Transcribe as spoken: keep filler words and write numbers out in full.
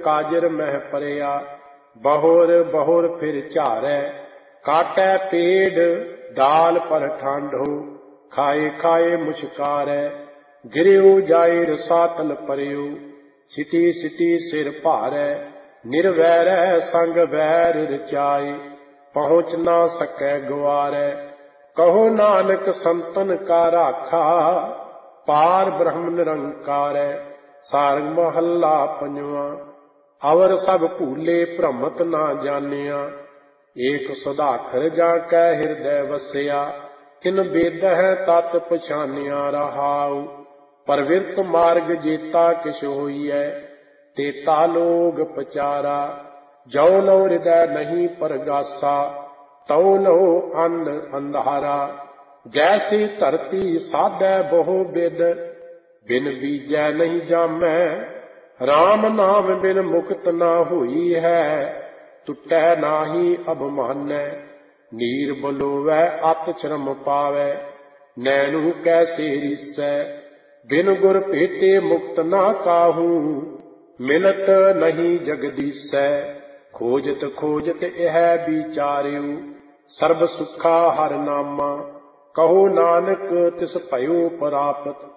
काजर मह परया, बहुर बहुर फिर झारै, काटै पेड़ डाल पर ठांडो, खाए खाए मुस्कारै, गिरियो जाए रसातल परयो, सिटी सिटी सिर भारै, निर्वैरै संग वैर रचाए, पहुँच ना सकै गुआरै। कहो नानक संतन का राखा, पार ब्रह्म निरंकारै। सारंग महला पंजवा। अवर सब भूले भ्रमत ना जानिया, एक सुधाखर जाकै हृदय वसया, किन बेद है तत पछानिया रहाऊ। परविरत मार्ग जेता किस होइयै, तेता लोग पचारा, जौ लो हृदय नहीं परगासा, तौ लो अन्न अंधारा। जैसी धरती साधै बहु बिद, बिन बीजै नहीं जामै, राम नाम बिन मुक्त ना हुई है, टुटै नाही अभिमानै। नीर बलोवै अत श्रम पावै, नैनू कैसे रिसै, बिन गुर भेटे मुक्त ना काहू, मिलत नहीं जगदीसै। खोजत खोजत यह विचार्यु, सर्ब सुखा हर नामा, कहो नानक तिस भयो प्राप्त।